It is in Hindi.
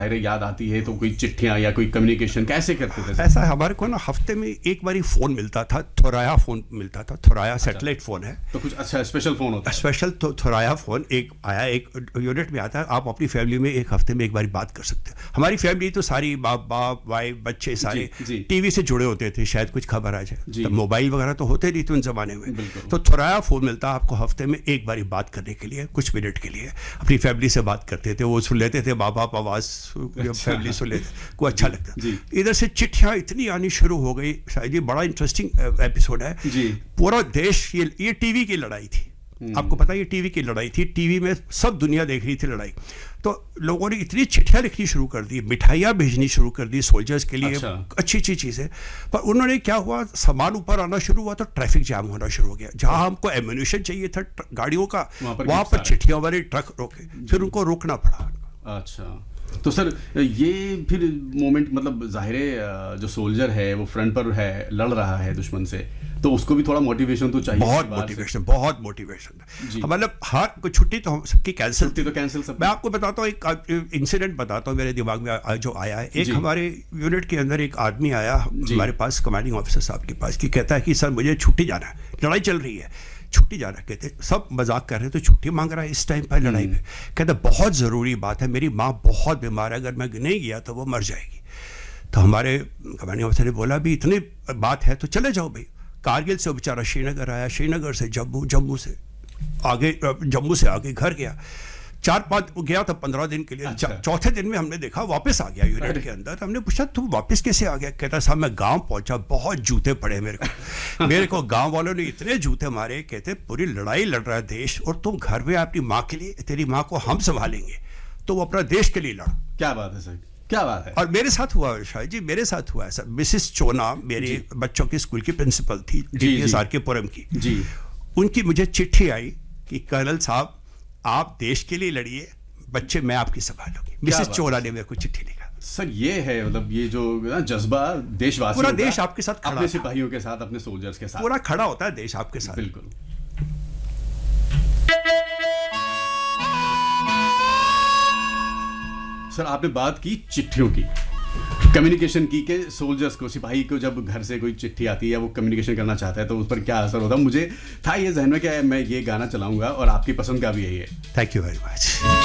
अरे याद आती है तो कोई चिट्ठियां या कोई कम्युनिकेशन कैसे करते थे? ऐसा हमारे को ना हफ्ते में एक बारी फ़ोन मिलता था, थोराया फ़ोन मिलता था। थोराया सैटेलाइट फ़ोन है, तो कुछ अच्छा स्पेशल फ़ोन होता है? स्पेशल तो थोराया फ़ोन एक आया, एक यूनिट में आता है। आप अपनी फैमिली में एक हफ्ते में एक बारी बात कर सकते हैं। हमारी फैमिली तो सारी बाप वाइफ बच्चे सारे टीवी से जुड़े होते थे, शायद कुछ खबर आ जाए। तो मोबाइल वगैरह तो होते नहीं थे उन ज़माने में, तो थोराया फ़ोन मिलता आपको हफ्ते में एक बारी बात करने के लिए, कुछ मिनट के लिए अपनी फैमिली से बात करते थे। वो सुन लेते थे, बाप आवाज़ फैमिली सुन लेते को अच्छा लगता। इधर से चिट्ठियाँ इतनी आनी शुरू हो गई। शायद ये बड़ा इंटरेस्टिंग एपिसोड है। पूरा देश, ये टीवी की लड़ाई थी, आपको पता है ये टीवी की लड़ाई थी। टीवी में सब दुनिया देख रही थी लड़ाई, तो लोगों ने इतनी चिट्ठियाँ लिखनी शुरू कर दी, मिठाइयाँ भेजनी शुरू कर दी सोल्जर्स के लिए। अच्छी चीज़ें, पर उन्होंने क्या हुआ, सामान ऊपर आना शुरू हुआ तो ट्रैफिक जाम होना शुरू हो गया। जहाँ हमको एम्यूनिशन चाहिए था गाड़ियों का, वहाँ पर चिट्ठियाँ वाले ट्रक रोके, फिर उनको रोकना पड़ा। अच्छा, तो सर ये फिर मोमेंट, मतलब जाहिर है जो सोल्जर है वो फ्रंट पर है, लड़ रहा है दुश्मन से, तो उसको भी थोड़ा मोटिवेशन तो चाहिए। बहुत मोटिवेशन। मतलब हर कोई छुट्टी तो हम सबकी कैंसिल सब। मैं आपको बताता हूँ, एक इंसिडेंट बताता हूँ मेरे दिमाग में जो आया है। एक हमारे यूनिट के अंदर एक आदमी आया हमारे पास, कमांडिंग ऑफिसर साहब के पास, कि कहता है कि सर मुझे छुट्टी जाना है, लड़ाई चल रही है, छुट्टी जाना। कहते सब मजाक कर रहे हैं, तो छुट्टी मांग रहा है इस टाइम पर लड़ाई में। कहते बहुत ज़रूरी बात है, मेरी माँ बहुत बीमार है, अगर मैं नहीं गया तो वो मर जाएगी। तो हमारे कमांडिंग ऑफिसर ने बोला भी इतनी बात है तो चले जाओ भाई। कारगिल से बेचारा श्रीनगर आया, श्रीनगर से जम्मू से आगे घर गया। 4-5 गया था 15 दिन के लिए। अच्छा। चौथे दिन में हमने देखा वापस आ गया यूनिट के अंदर। हमने पूछा तुम वापस कैसे आ गया? कहता साहब मैं गांव पहुंचा, बहुत जूते पड़े मेरे को गांव वालों ने इतने जूते मारे। कहते पूरी लड़ाई लड़ रहा है देश और तुम घर में अपनी माँ के लिए, तेरी माँ को हम संभालेंगे, तो वो अपना देश के लिए लड़। क्या बात है सर, क्या बात है। और मेरे साथ हुआ शायद जी, मेरे साथ हुआ ऐसा। मिसिस चोना मेरे बच्चों की स्कूल की प्रिंसिपल थी, DPSR के पुरम की जी। उनकी मुझे चिट्ठी आई कि कर्नल साहब आप देश के लिए लड़िए, बच्चे मैं आपकी संभालूंगी। मिसिस चोरा ने मेरे को चिट्ठी लिखा। सर ये है, मतलब ये जो जज्बा देशवासी, पूरा देश आपके साथ खड़ा, अपने सिपाहियों के साथ, अपने सोल्जर्स के साथ पूरा खड़ा होता है देश आपके साथ। बिल्कुल। सर आपने बात की चिट्ठियों की, कम्युनिकेशन की, के सोल्जर्स को, सिपाही को जब घर से कोई चिट्ठी आती है या वो कम्युनिकेशन करना चाहता है तो उस पर क्या असर होता है। मुझे था ये जहन में कि मैं ये गाना चलाऊंगा और आपकी पसंद का भी यही है। Thank you very much.